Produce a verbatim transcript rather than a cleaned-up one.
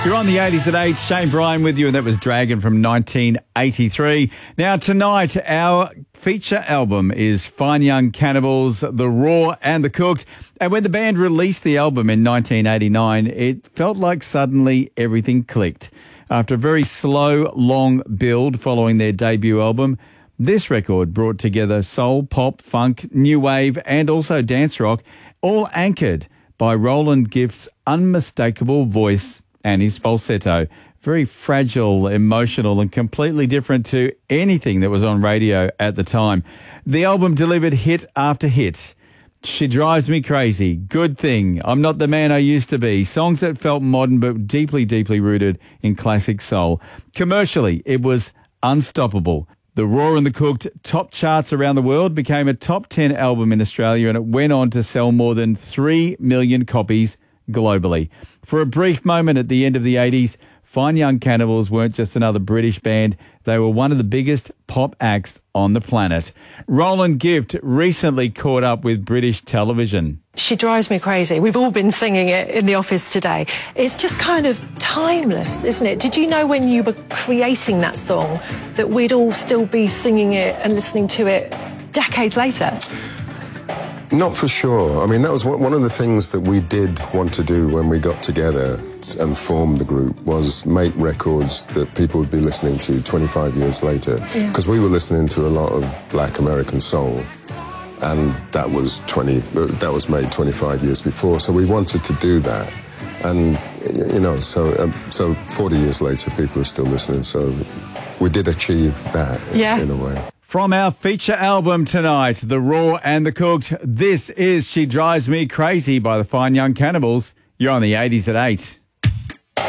You're on the eighties at eight. Shane Bryan with you, and that was Dragon from nineteen eighty-three. Now, tonight, our feature album is Fine Young Cannibals, The Raw and The Cooked. And when the band released the album in nineteen eighty-nine, it felt like suddenly everything clicked. After a very slow, long build following their debut album, this record brought together soul, pop, funk, new wave, and also dance rock, all anchored by Roland Gift's unmistakable voice and his falsetto. Very fragile, emotional, and completely different to anything that was on radio at the time. The album delivered hit after hit. She Drives Me Crazy, Good Thing, I'm Not the Man I Used to Be, songs that felt modern but deeply, deeply rooted in classic soul. Commercially, it was unstoppable. The Raw and the Cooked top charts around the world, became a top ten album in Australia, and it went on to sell more than three million copies globally. For a brief moment at the end of the eighties, Fine Young Cannibals weren't just another British band, they were one of the biggest pop acts on the planet. Roland Gift recently caught up with British television. She Drives Me Crazy. We've all been singing it in the office today. It's just kind of timeless, isn't it? Did you know when you were creating that song that we'd all still be singing it and listening to it decades later? Not for sure. I mean, that was one of the things that we did want to do when we got together and formed the group, was make records that people would be listening to twenty-five years later. Because yeah. we were listening to a lot of black American soul, and that was twenty. That was made twenty-five years before. So we wanted to do that, and you know, so um, so forty years later, people are still listening. So we did achieve that yeah. in, in a way. From our feature album tonight, The Raw and The Cooked, this is She Drives Me Crazy by the Fine Young Cannibals. You're on the eighties at eight.